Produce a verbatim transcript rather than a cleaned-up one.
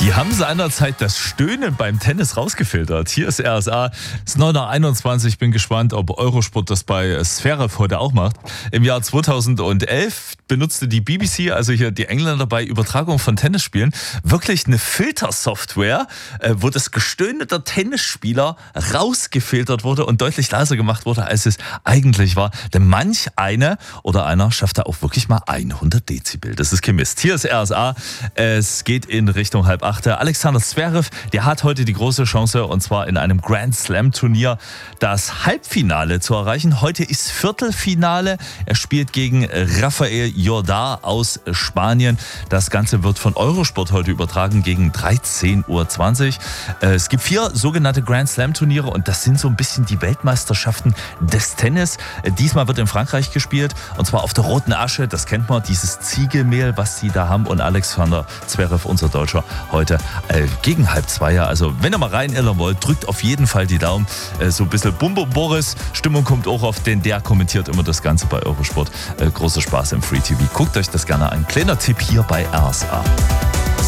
Die haben seinerzeit das Stöhnen beim Tennis rausgefiltert. Hier ist R S A, es ist neun Uhr einundzwanzig. Ich bin gespannt, ob Eurosport das bei Zverev heute auch macht. Im Jahr zweitausendelf benutzte die B B C, also hier die Engländer bei Übertragung von Tennisspielen, wirklich eine Filtersoftware, wo das Gestöhne der Tennisspieler rausgefiltert wurde und deutlich leiser gemacht wurde, als es eigentlich war. Denn manch eine oder einer schaffte auch wirklich mal hundert Dezibel. Das ist kein Mist. Hier ist R S A. Es geht in Richtung halb acht. Alexander Zverev, der hat heute die große Chance, und zwar in einem Grand Slam Turnier das Halbfinale zu erreichen. Heute ist Viertelfinale. Er spielt gegen Rafael Jordá aus Spanien. Das Ganze wird von Eurosport heute übertragen gegen dreizehn Uhr zwanzig. Es gibt vier sogenannte Grand Slam Turniere und das sind so ein bisschen die Weltmeisterschaften des Tennis. Diesmal wird in Frankreich gespielt und zwar auf der Roten Asche. Das kennt man, dieses Ziegelmehl, was sie da haben. Und Alexander Zverev, unser Deutscher, heute äh, gegen halb zwei. Also wenn ihr mal reinirren wollt, drückt auf jeden Fall die Daumen. Äh, so ein bisschen Bum Bum Boris. Stimmung kommt auch auf, denn der kommentiert immer das Ganze bei Eurosport. Äh, großer Spaß im Free T V. Guckt euch das gerne an. Kleiner Tipp hier bei R S A.